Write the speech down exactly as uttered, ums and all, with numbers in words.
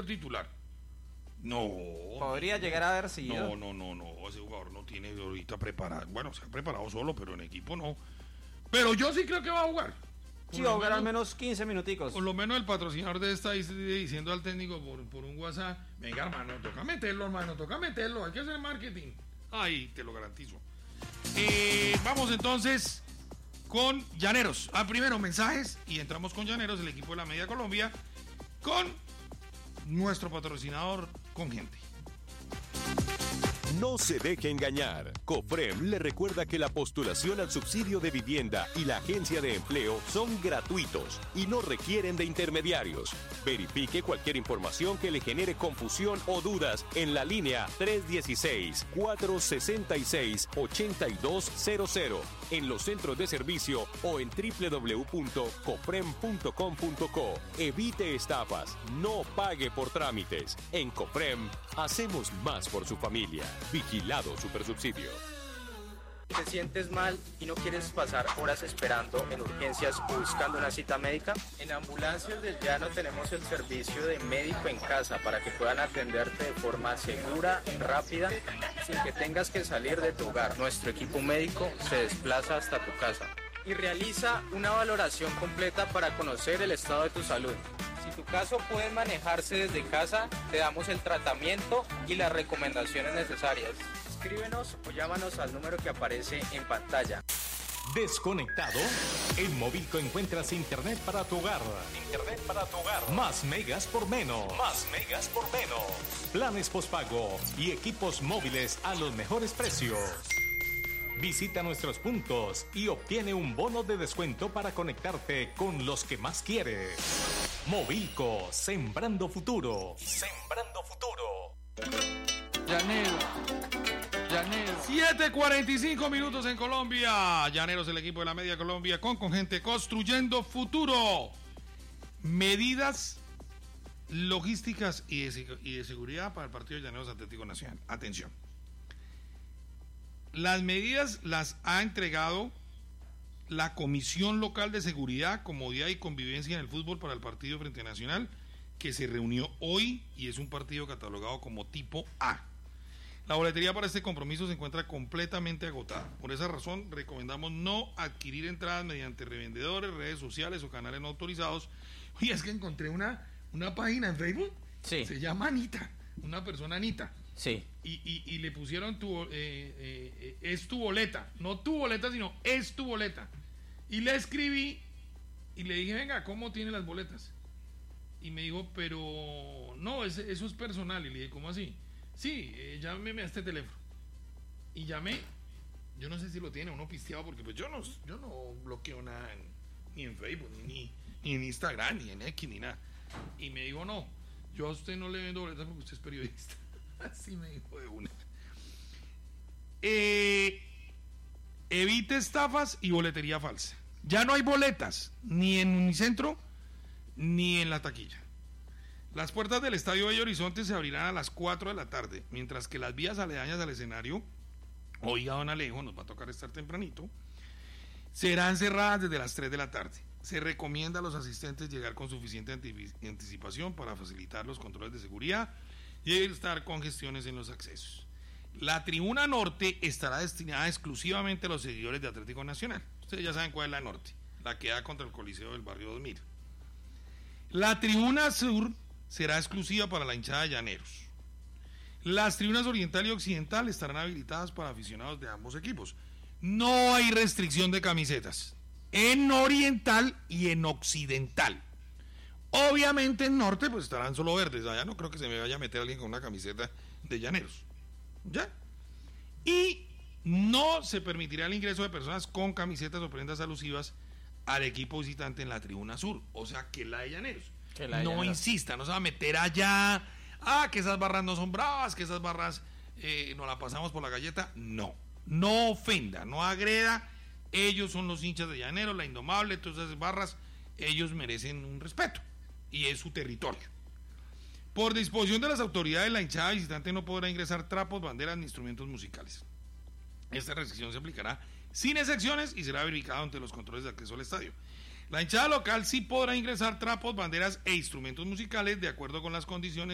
ser titular. No. Podría llegar a haber sido. No, no, no, no. Ese jugador no tiene ahorita preparado. Bueno, se ha preparado solo, pero en equipo no. Pero yo sí creo que va a jugar. Sí, va a jugar al menos quince minuticos. Por lo menos el patrocinador de esta dice, diciendo al técnico por, por un WhatsApp: venga, hermano, toca meterlo, hermano, toca meterlo. Hay que hacer marketing. Ahí, te lo garantizo. Eh, vamos entonces con Llaneros. Ah, primero mensajes y entramos con Llaneros, el equipo de la Media Colombia, con nuestro patrocinador Congente. No se deje engañar. Cofrem le recuerda que la postulación al subsidio de vivienda y la agencia de empleo son gratuitos y no requieren de intermediarios. Verifique cualquier información que le genere confusión o dudas en la línea tres uno seis, cuatro seis seis, ocho dos cero cero, en los centros de servicio o en doble u doble u doble u punto cofrem punto com punto co. Evite estafas, no pague por trámites. En Cofrem hacemos más por su familia. Vigilado Supersubsidio. ¿Te sientes mal y no quieres pasar horas esperando en urgencias o buscando una cita médica? En Ambulancias del Llano tenemos el servicio de médico en casa para que puedan atenderte de forma segura, rápida, sin que tengas que salir de tu hogar. Nuestro equipo médico se desplaza hasta tu casa y realiza una valoración completa para conocer el estado de tu salud. Si tu caso puede manejarse desde casa, te damos el tratamiento y las recomendaciones necesarias. Escríbenos o llámanos al número que aparece en pantalla. ¿Desconectado? En Movilco encuentras internet para tu hogar. Internet para tu hogar. Más megas por menos. Más megas por menos. Planes postpago y equipos móviles a los mejores precios. Visita nuestros puntos y obtiene un bono de descuento para conectarte con los que más quieres. Movilco, sembrando futuro. Sembrando futuro. Llaneros. Llaneros. siete cuarenta y cinco minutos en Colombia. Llaneros, el equipo de la Media Colombia con Congente, construyendo futuro. Medidas logísticas y de, y de seguridad para el partido de Llaneros Atlético Nacional. Atención. Las medidas las ha entregado la Comisión Local de Seguridad, Comodidad y Convivencia en el Fútbol para el partido frente a Nacional, que se reunió hoy y es un partido catalogado como tipo A. La boletería para este compromiso se encuentra completamente agotada. Por esa razón, recomendamos no adquirir entradas mediante revendedores, redes sociales o canales no autorizados. Oye, es que encontré una, una página en Facebook. Sí. Se llama Anita, una persona Anita. Sí. Y, y, y le pusieron tu, eh, eh, es tu boleta, no tu boleta, sino es tu boleta. Y le escribí y le dije, venga, ¿cómo tiene las boletas? Y me dijo, pero no, ese, eso es personal. Y le dije, ¿cómo así? Sí, eh, llámeme a este teléfono. Y llamé, yo no sé si lo tiene o no pisteado, porque pues yo no, yo no bloqueo nada en, ni en Facebook, ni, ni, ni en Instagram, ni en X, ni nada. Y me dijo, no, yo a usted no le vendo boletas porque usted es periodista. Así me dijo de una. Eh, evite estafas y boletería falsa. Ya no hay boletas, ni en Unicentro, ni en la taquilla. Las puertas del Estadio Bello Horizonte se abrirán a las cuatro de la tarde, mientras que las vías aledañas al escenario, hoy a Don Alejo, nos va a tocar estar tempranito, serán cerradas desde las tres de la tarde. Se recomienda a los asistentes llegar con suficiente anticipación para facilitar los controles de seguridad y evitar congestiones en los accesos. La tribuna norte estará destinada exclusivamente a los seguidores de Atlético Nacional. Ustedes ya saben cuál es la norte, la que da contra el Coliseo del barrio dos mil. La tribuna sur será exclusiva para la hinchada de Llaneros. Las tribunas oriental y occidental estarán habilitadas para aficionados de ambos equipos. No hay restricción de camisetas en oriental y en occidental. Obviamente en norte pues estarán solo verdes. Allá no creo que se me vaya a meter alguien con una camiseta de Llaneros. ¿Ya? Y no se permitirá el ingreso de personas con camisetas o prendas alusivas al equipo visitante en la tribuna sur, o sea que la de Llaneros. Que la de no Llaneros. Insista, no se va a meter allá, ah, que esas barras no son bravas, que esas barras eh, nos la pasamos por la galleta. No, no ofenda, no agreda. Ellos son los hinchas de Llaneros, la Indomable, todas esas barras, ellos merecen un respeto y es su territorio. Por disposición de las autoridades, la hinchada visitante no podrá ingresar trapos, banderas ni instrumentos musicales. Esta restricción se aplicará sin excepciones y será verificada ante los controles de acceso al estadio. La hinchada local sí podrá ingresar trapos, banderas e instrumentos musicales de acuerdo con las condiciones